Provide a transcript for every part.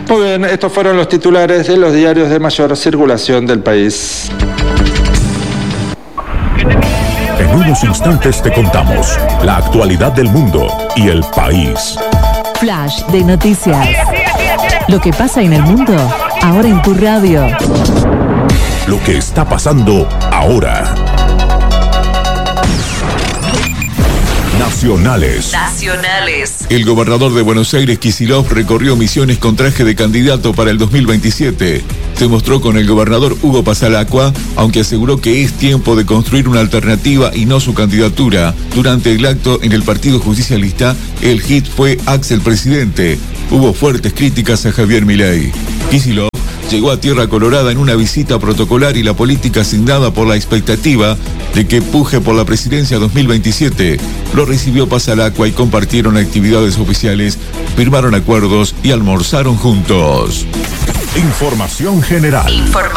Muy bien, estos fueron los titulares de los diarios de mayor circulación del país. En unos instantes te contamos la actualidad del mundo y el país. Flash de noticias. Lo que pasa en el mundo, ahora en tu radio. Lo que está pasando ahora. Nacionales. El gobernador de Buenos Aires, Kicillof, recorrió Misiones con traje de candidato para el 2027. Se mostró con el gobernador Hugo Pasalacqua, aunque aseguró que es tiempo de construir una alternativa y no su candidatura. Durante el acto en el Partido Justicialista, el hit fue Axel Presidente. Hubo fuertes críticas a Javier Milei. Kicillof llegó a Tierra Colorada en una visita protocolar y la política asignada por la expectativa de que puje por la presidencia 2027. Lo recibió Pasalacqua y compartieron actividades oficiales, firmaron acuerdos y almorzaron juntos. Información general.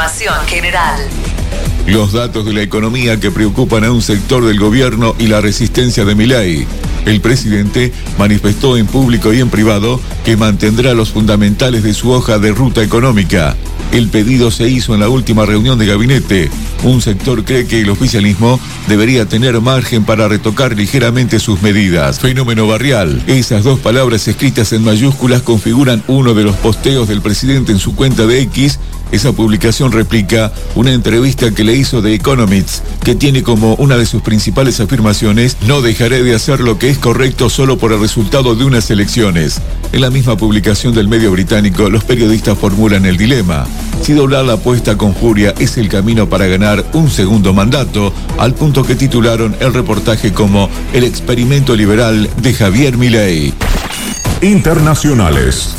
Los datos de la economía que preocupan a un sector del gobierno y la resistencia de Milei. El presidente manifestó en público y en privado que mantendrá los fundamentales de su hoja de ruta económica. El pedido se hizo en la última reunión de gabinete. Un sector cree que el oficialismo debería tener margen para retocar ligeramente sus medidas. Fenómeno barrial. Esas dos palabras escritas en mayúsculas configuran uno de los posteos del presidente en su cuenta de X. Esa publicación replica una entrevista que le hizo The Economist, que tiene como una de sus principales afirmaciones: no dejaré de hacer lo que es correcto solo por el resultado de unas elecciones. En la misma publicación del medio británico, los periodistas formulan el dilema: si doblar la apuesta con furia es el camino para ganar un segundo mandato, al punto que titularon el reportaje como el experimento liberal de Javier Milei. Internacionales.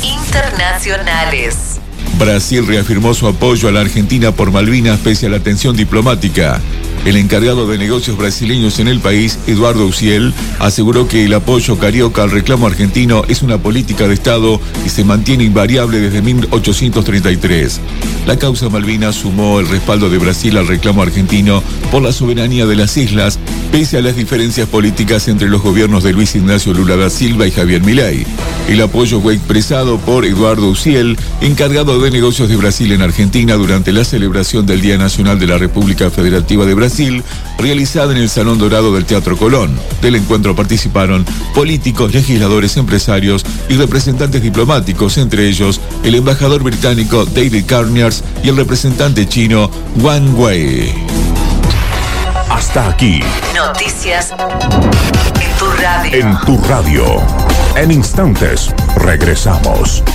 Brasil reafirmó su apoyo a la Argentina por Malvinas pese a la tensión diplomática. El encargado de negocios brasileños en el país, Eduardo Uciel, aseguró que el apoyo carioca al reclamo argentino es una política de Estado y se mantiene invariable desde 1833. La causa Malvinas sumó el respaldo de Brasil al reclamo argentino por la soberanía de las islas, pese a las diferencias políticas entre los gobiernos de Luis Ignacio Lula da Silva y Javier Milei. El apoyo fue expresado por Eduardo Uciel, encargado de negocios de Brasil en Argentina, durante la celebración del Día Nacional de la República Federativa de Brasil, realizada en el Salón Dorado del Teatro Colón. Del encuentro participaron políticos, legisladores, empresarios y representantes diplomáticos, entre ellos el embajador británico David Carniers y el representante chino Wang Wei. Hasta aquí. Noticias en tu radio. En tu radio. En instantes regresamos.